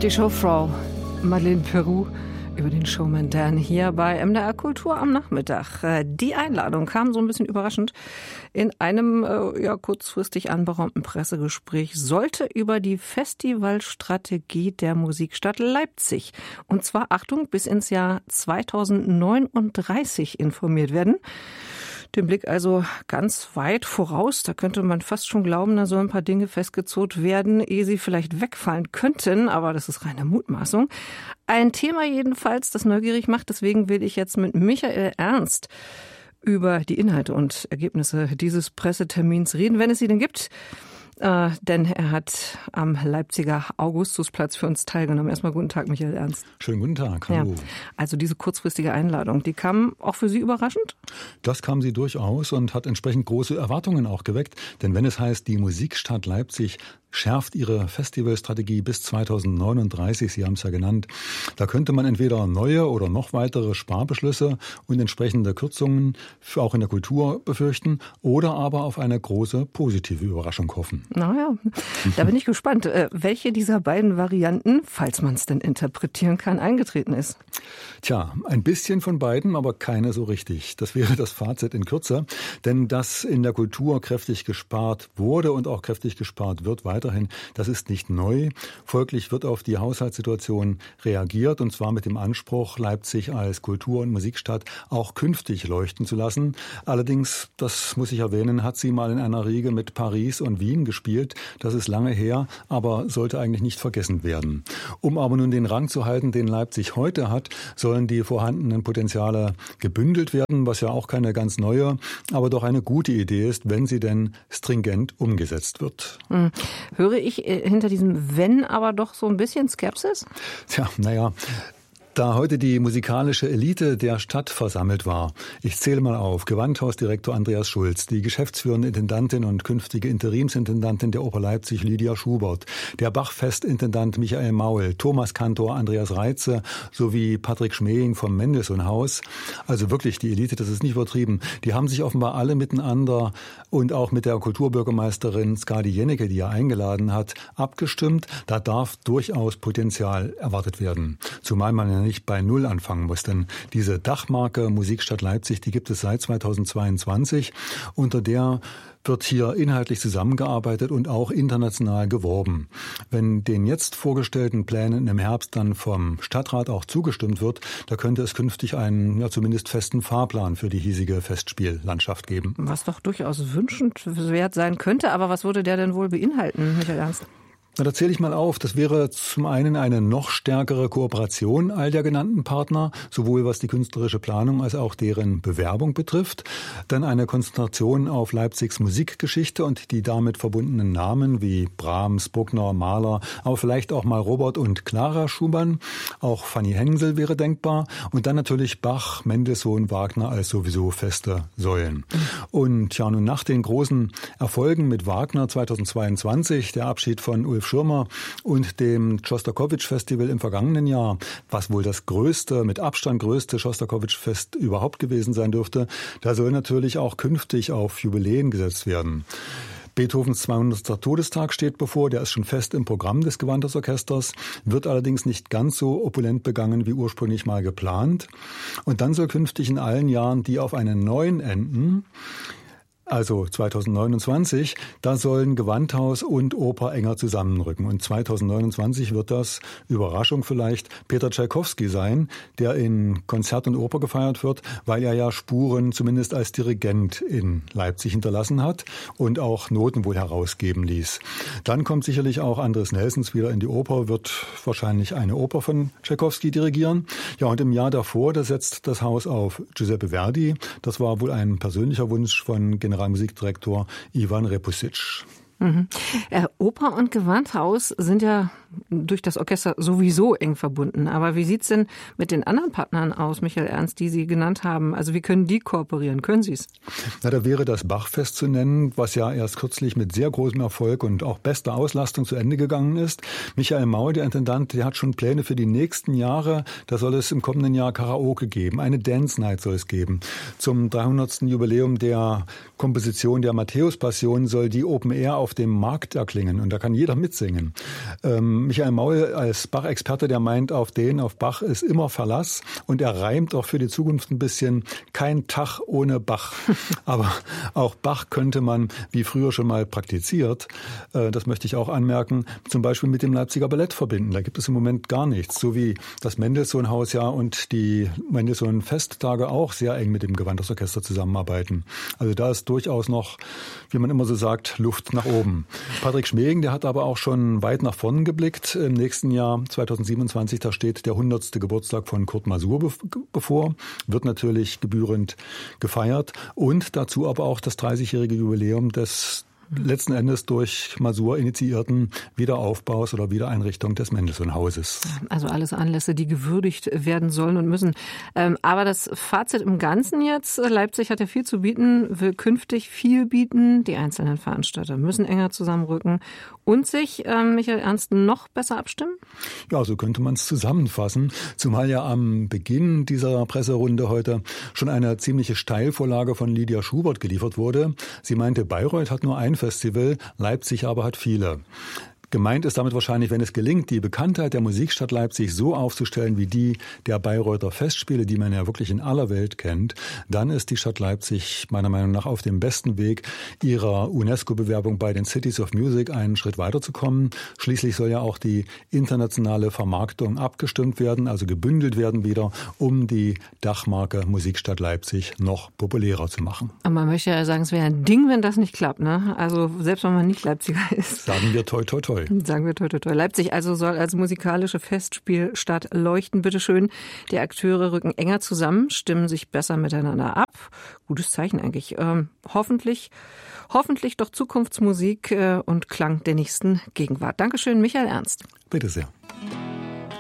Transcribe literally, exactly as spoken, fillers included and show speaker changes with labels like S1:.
S1: Die Showfrau Madeleine Peru über den Showman Dan hier bei M D R Kultur am Nachmittag. Die Einladung kam so ein bisschen überraschend. In einem äh, ja, kurzfristig anberaumten Pressegespräch sollte über die Festivalstrategie der Musikstadt Leipzig, und zwar, Achtung, bis ins Jahr zweitausendneununddreißig informiert werden. Den Blick also ganz weit voraus. Da könnte man fast schon glauben, da sollen ein paar Dinge festgezurrt werden, ehe sie vielleicht wegfallen könnten. Aber das ist reine Mutmaßung. Ein Thema jedenfalls, das neugierig macht. Deswegen will ich jetzt mit Michael Ernst über die Inhalte und Ergebnisse dieses Pressetermins reden, wenn es sie denn gibt. Äh, denn er hat am Leipziger Augustusplatz für uns teilgenommen. Erstmal guten Tag, Michael Ernst.
S2: Schönen guten Tag, hallo.
S1: Ja, also diese kurzfristige Einladung, die kam auch für Sie überraschend?
S2: Das kam sie durchaus und hat entsprechend große Erwartungen auch geweckt. Denn wenn es heißt, die Musikstadt Leipzig schärft ihre Festivalstrategie bis zweitausendneununddreißig, Sie haben es ja genannt, da könnte man entweder neue oder noch weitere Sparbeschlüsse und entsprechende Kürzungen für auch in der Kultur befürchten oder aber auf eine große positive Überraschung hoffen.
S1: Naja, da bin ich gespannt, welche dieser beiden Varianten, falls man es denn interpretieren kann, eingetreten ist.
S2: Tja, ein bisschen von beiden, aber keine so richtig. Das wäre das Fazit in Kürze. Denn dass in der Kultur kräftig gespart wurde und auch kräftig gespart wird weiterhin, das ist nicht neu. Folglich wird auf die Haushaltssituation reagiert, und zwar mit dem Anspruch, Leipzig als Kultur- und Musikstadt auch künftig leuchten zu lassen. Allerdings, das muss ich erwähnen, hat sie mal in einer Riege mit Paris und Wien gespielt. Das ist lange her, aber sollte eigentlich nicht vergessen werden. Um aber nun den Rang zu halten, den Leipzig heute hat, sollen die vorhandenen Potenziale gebündelt werden, was ja auch keine ganz neue, aber doch eine gute Idee ist, wenn sie denn stringent umgesetzt wird.
S1: Hm. Höre ich hinter diesem Wenn aber doch so ein bisschen Skepsis?
S2: Tja, naja. Da heute die musikalische Elite der Stadt versammelt war, ich zähle mal auf, Gewandhausdirektor Andreas Schulz, die geschäftsführende Intendantin und künftige Interimsintendantin der Oper Leipzig Lydia Schubert, der Bachfestintendant Michael Maul, Thomas Kantor Andreas Reitze sowie Patrick Schmeing vom Mendelssohn-Haus, also wirklich die Elite, das ist nicht übertrieben, die haben sich offenbar alle miteinander und auch mit der Kulturbürgermeisterin Skadi Jennecke, die er eingeladen hat, abgestimmt. Da darf durchaus Potenzial erwartet werden, zumal man ja nicht bei Null anfangen muss, denn diese Dachmarke Musikstadt Leipzig, die gibt es seit zweitausendzweiundzwanzig, unter der wird hier inhaltlich zusammengearbeitet und auch international geworben. Wenn den jetzt vorgestellten Plänen im Herbst dann vom Stadtrat auch zugestimmt wird, da könnte es künftig einen ja zumindest festen Fahrplan für die hiesige Festspiellandschaft geben.
S1: Was doch durchaus wünschenswert sein könnte, aber was würde der denn wohl beinhalten, Michael Ernst?
S2: Na, da zähle ich mal auf. Das wäre zum einen eine noch stärkere Kooperation all der genannten Partner, sowohl was die künstlerische Planung als auch deren Bewerbung betrifft. Dann eine Konzentration auf Leipzigs Musikgeschichte und die damit verbundenen Namen wie Brahms, Bruckner, Mahler, aber vielleicht auch mal Robert und Clara Schumann. Auch Fanny Hensel wäre denkbar. Und dann natürlich Bach, Mendelssohn, Wagner als sowieso feste Säulen. Und ja, nun nach den großen Erfolgen mit Wagner zweitausendzweiundzwanzig, der Abschied von Ulf Schirmer und dem Schostakowitsch-Festival im vergangenen Jahr, was wohl das größte, mit Abstand größte Schostakowitsch-Fest überhaupt gewesen sein dürfte, da soll natürlich auch künftig auf Jubiläen gesetzt werden. Beethovens zweihundertster Todestag steht bevor, der ist schon fest im Programm des Gewandhausorchesters, wird allerdings nicht ganz so opulent begangen wie ursprünglich mal geplant. Und dann soll künftig in allen Jahren die auf einen neuen enden, also zweitausendneunundzwanzig, da sollen Gewandhaus und Oper enger zusammenrücken. Und zweitausendneunundzwanzig wird das, Überraschung vielleicht, Peter Tschaikowski sein, der in Konzert und Oper gefeiert wird, weil er ja Spuren zumindest als Dirigent in Leipzig hinterlassen hat und auch Noten wohl herausgeben ließ. Dann kommt sicherlich auch Andres Nelsons wieder in die Oper, wird wahrscheinlich eine Oper von Tschaikowski dirigieren. Ja, und im Jahr davor, da setzt das Haus auf Giuseppe Verdi. Das war wohl ein persönlicher Wunsch von General Musikdirektor Ivan Repusic.
S1: Mhm. Äh, Oper und Gewandhaus sind ja durch das Orchester sowieso eng verbunden. Aber wie sieht's denn mit den anderen Partnern aus, Michael Ernst, die Sie genannt haben? Also wie können die kooperieren? Können Sie es?
S2: Na, da wäre das Bachfest zu nennen, was ja erst kürzlich mit sehr großem Erfolg und auch bester Auslastung zu Ende gegangen ist. Michael Maul, der Intendant, der hat schon Pläne für die nächsten Jahre. Da soll es im kommenden Jahr Karaoke geben. Eine Dance Night soll es geben. Zum dreihundertsten Jubiläum der Komposition der Matthäus-Passion soll die Open Air auf dem Markt erklingen. Und da kann jeder mitsingen. Ähm, Michael Maul als Bach-Experte, der meint, auf den, auf Bach ist immer Verlass. Und er reimt auch für die Zukunft ein bisschen, kein Tag ohne Bach. Aber auch Bach könnte man, wie früher schon mal praktiziert, äh, das möchte ich auch anmerken, zum Beispiel mit dem Leipziger Ballett verbinden. Da gibt es im Moment gar nichts. So wie das Mendelssohn-Haus ja und die Mendelssohn-Festtage auch sehr eng mit dem Gewandhausorchester zusammenarbeiten. Also da ist durchaus noch, wie man immer so sagt, Luft nach oben. Patrick Schmeling, der hat aber auch schon weit nach vorn geblickt. Im nächsten Jahr, zweitausendsiebenundzwanzig, da steht der hundertste Geburtstag von Kurt Masur bevor. Wird natürlich gebührend gefeiert. Und dazu aber auch das dreißigjährige Jubiläum des letzten Endes durch Masur initiierten Wiederaufbaus oder Wiedereinrichtung des Mendelssohn-Hauses.
S1: Also alles Anlässe, die gewürdigt werden sollen und müssen. Aber das Fazit im Ganzen jetzt, Leipzig hat ja viel zu bieten, will künftig viel bieten. Die einzelnen Veranstalter müssen enger zusammenrücken und sich, Michael Ernst, noch besser abstimmen?
S2: Ja, so könnte man es zusammenfassen. Zumal ja am Beginn dieser Presserunde heute schon eine ziemliche Steilvorlage von Lydia Schubert geliefert wurde. Sie meinte, Bayreuth hat nur ein Festival, Leipzig aber hat viele. Gemeint ist damit wahrscheinlich, wenn es gelingt, die Bekanntheit der Musikstadt Leipzig so aufzustellen wie die der Bayreuther Festspiele, die man ja wirklich in aller Welt kennt, dann ist die Stadt Leipzig meiner Meinung nach auf dem besten Weg, ihrer UNESCO-Bewerbung bei den Cities of Music einen Schritt weiterzukommen. Schließlich soll ja auch die internationale Vermarktung abgestimmt werden, also gebündelt werden wieder, um die Dachmarke Musikstadt Leipzig noch populärer zu machen.
S1: Aber man möchte ja sagen, es wäre ein Ding, wenn das nicht klappt, ne? Also selbst wenn man nicht Leipziger ist.
S2: Sagen wir toi toi toi.
S1: Sagen wir toi toi toi. Leipzig also soll als musikalische Festspielstadt leuchten. Bitteschön. Die Akteure rücken enger zusammen, stimmen sich besser miteinander ab. Gutes Zeichen eigentlich. Ähm, hoffentlich, hoffentlich doch Zukunftsmusik äh, und Klang der nächsten Gegenwart. Dankeschön, Michael Ernst.
S2: Bitte sehr.